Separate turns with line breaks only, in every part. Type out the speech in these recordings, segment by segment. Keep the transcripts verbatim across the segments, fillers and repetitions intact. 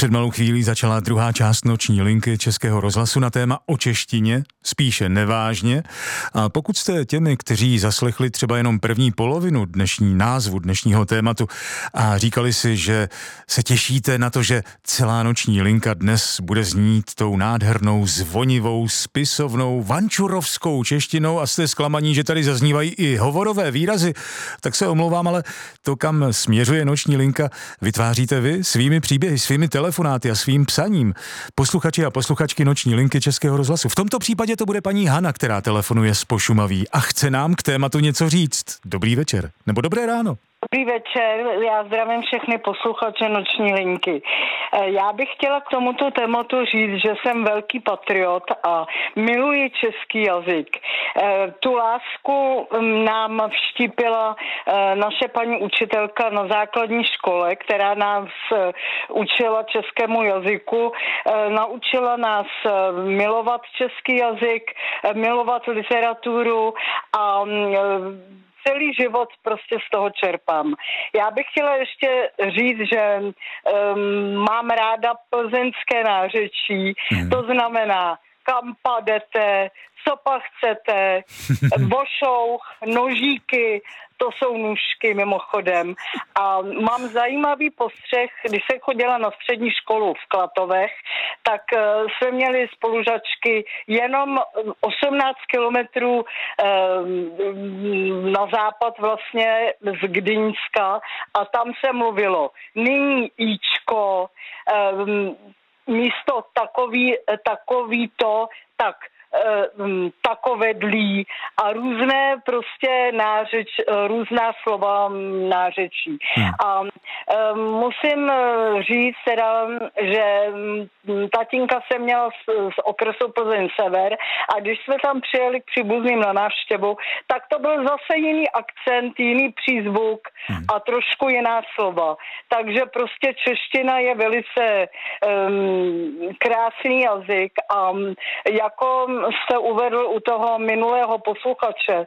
Před malou chvílí začala druhá část noční linky Českého rozhlasu na téma o češtině, spíše nevážně. A pokud jste těmi, kteří zaslechli třeba jenom první polovinu dnešní názvu dnešního tématu a říkali si, že se těšíte na to, že celá noční linka dnes bude znít tou nádhernou, zvonivou, spisovnou, vančurovskou češtinou a jste zklamaní, že tady zaznívají i hovorové výrazy, tak se omlouvám, ale to, kam směřuje noční linka, vytváříte vy svými příběhy, svými telefonáty a svým psaním. Posluchači a posluchačky noční linky Českého rozhlasu. V tomto případě to bude paní Hana, která telefonuje z Pošumaví a chce nám k tématu něco říct. Dobrý večer, nebo dobré ráno.
Dobrý večer, já zdravím všechny posluchače noční linky. Já bych chtěla k tomuto tématu říct, že jsem velký patriot a miluji český jazyk. Tu lásku nám vštípila naše paní učitelka na základní škole, která nás učila českému jazyku. Naučila nás milovat český jazyk, milovat literaturu a celý život prostě z toho čerpám. Já bych chtěla ještě říct, že um, mám ráda plzeňské nářečí, mm. to znamená, kam padete, co pa chcete, bošouch, nožíky, to jsou nůžky mimochodem. A mám zajímavý postřeh, když jsem chodila na střední školu v Klatovech, tak uh, jsme měli spolužačky jenom osmnáct kilometrů uh, na západ vlastně z Gdyňska a tam se mluvilo nyní íčko, um, místo takový, takový to, tak takovedlí a různé prostě nářeč, různá slova nářečí. Hmm. A um, musím říct teda, že tatínka se měla z, z okresu Plzeň Sever a když jsme tam přijeli k příbuzným na návštěvu, tak to byl zase jiný akcent, jiný přízvuk hmm. a trošku jiná slova. Takže prostě čeština je velice um, krásný jazyk a jako jste uvedl u toho minulého posluchače,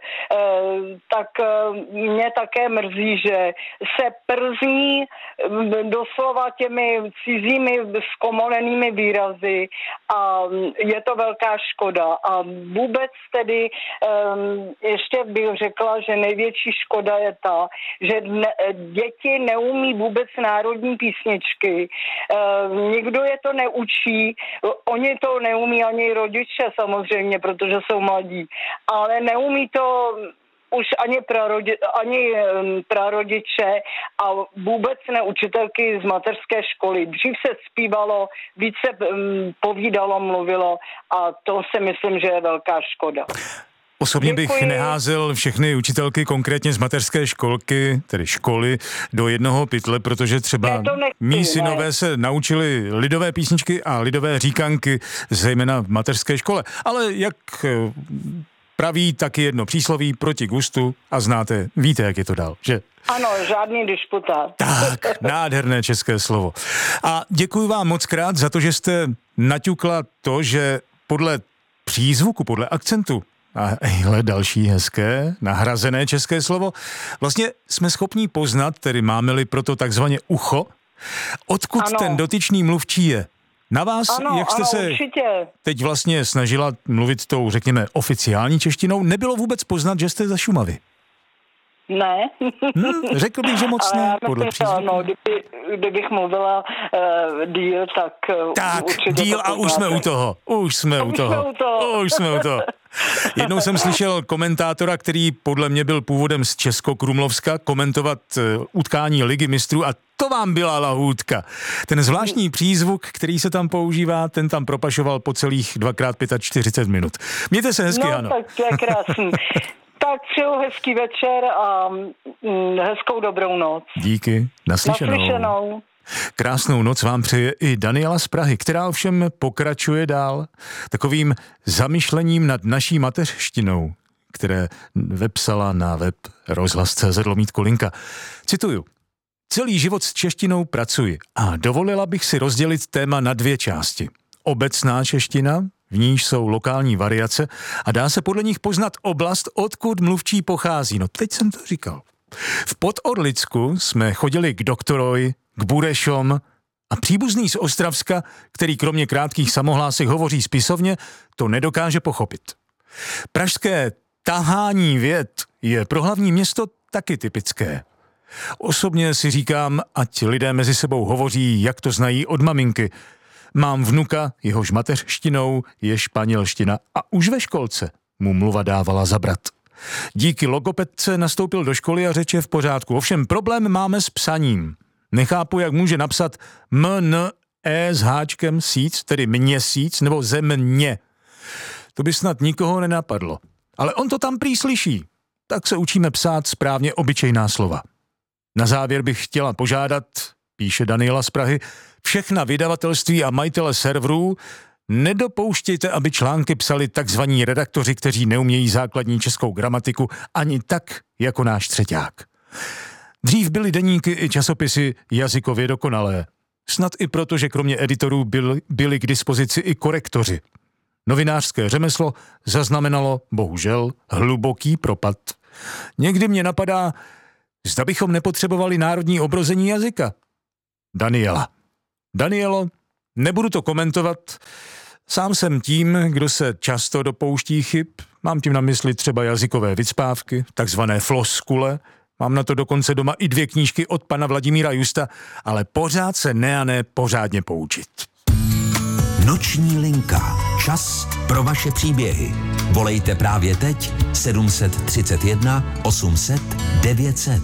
tak mě také mrzí, že se przní doslova těmi cizími zkomolenými výrazy a je to velká škoda. A vůbec tedy ještě bych řekla, že největší škoda je ta, že děti neumí vůbec národní písničky. Nikdo je to neučí, oni to neumí ani rodiče samozřejmě, Samozřejmě, protože jsou mladí, ale neumí to už ani, prarodi, ani um, prarodiče a vůbec ne učitelky z mateřské školy. Dřív se zpívalo, více um, povídalo, mluvilo a to si myslím, že je velká škoda.
Osobně
Děkuji.
bych neházel všechny učitelky, konkrétně z mateřské školky, tedy školy, do jednoho pytle, protože třeba
ne, nechci,
mí synové
ne.
se naučili lidové písničky a lidové říkanky, zejména v mateřské škole. Ale jak praví taky jedno přísloví proti gustu a znáte, víte, jak je to dál, že?
Ano, žádný disputát.
Tak, nádherné české slovo. A děkuji vám moc krát za to, že jste naťukla to, že podle přízvuku, podle akcentu a ejhle, další hezké, nahrazené české slovo. Vlastně jsme schopni poznat, tedy máme-li proto takzvaně ucho, odkud ano. ten dotyčný mluvčí je. Na vás,
ano,
jak jste
ano,
se
určitě.
teď vlastně snažila mluvit tou, řekněme, oficiální češtinou, nebylo vůbec poznat, že jste ze Šumavy.
Ne.
Hmm, řekl bych, že moc ne, podle přízvuku.
No, kdyby, kdybych mluvila uh, díl, tak uh,
Tak,
určitě
díl
to
a už jsme u toho. Už jsme u
už
toho.
jsme u toho.
Už jsme u toho. Jednou jsem slyšel komentátora, který podle mě byl původem z Českokrumlovska, komentovat uh, utkání Ligy mistrů a to vám byla lahůdka. Ten zvláštní přízvuk, který se tam používá, ten tam propašoval po celých dvakrát čtyřicet pět minut. Mějte se hezky,
no,
ano.
No, tak to je krásný. Tak přeju hezký večer a mm, hezkou dobrou noc.
Díky, naslyšenou.
Naslyšenou.
Krásnou noc vám přeje i Daniela z Prahy, která ovšem pokračuje dál takovým zamyšlením nad naší mateřštinou, které vepsala na web rozhlas tečka cé zet lomítko linka. Cituju. Celý život s češtinou pracuji a dovolila bych si rozdělit téma na dvě části. Obecná čeština, v níž jsou lokální variace a dá se podle nich poznat oblast, odkud mluvčí pochází. No teď jsem to říkal. V Podorlicku jsme chodili k doktoroj, k Burešom A příbuzný z Ostravska, který kromě krátkých samohlásek hovoří spisovně, to nedokáže pochopit. Pražské tahání vět je pro hlavní město taky typické. Osobně si říkám, ať lidé mezi sebou hovoří, jak to znají od maminky. Mám vnuka, jehož mateřštinou je španělština a už ve školce mu mluva dávala zabrat. Díky logopedce nastoupil do školy a řeč je v pořádku. Ovšem problém máme s psaním. Nechápu, jak může napsat m, n, e s háčkem síc, tedy měsíc, nebo země. To by snad nikoho nenapadlo. Ale on to tam prý slyší. Tak se učíme psát správně obyčejná slova. Na závěr bych chtěla požádat, píše Daniela z Prahy, všechna vydavatelství a majitele serverů, nedopouštějte, aby články psali takzvaní redaktoři, kteří neumějí základní českou gramatiku ani tak, jako náš třeťák. Dřív byly deníky i časopisy jazykově dokonalé. Snad i proto, že kromě editorů byli, byli k dispozici i korektoři. Novinářské řemeslo zaznamenalo, bohužel, hluboký propad. Někdy mě napadá, zda bychom nepotřebovali národní obrození jazyka. Daniela. Danielo, nebudu to komentovat. Sám jsem tím, kdo se často dopouští chyb. Mám tím na mysli třeba jazykové vycpávky, takzvané floskule. Mám na to dokonce doma i dvě knížky od pana Vladimíra Justa, ale pořád se ne a ne pořádně poučit.
Noční linka. Čas pro vaše příběhy. Volejte právě teď sedm set třicet jedna osm set devět set.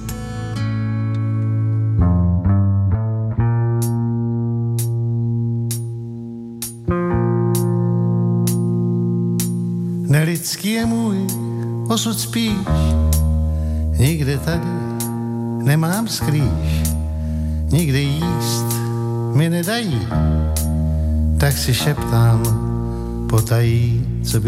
Nelidský je můj osud spíš, nikde tady nemám skrýš, nikde jíst mi nedají, tak si šeptám potají, co by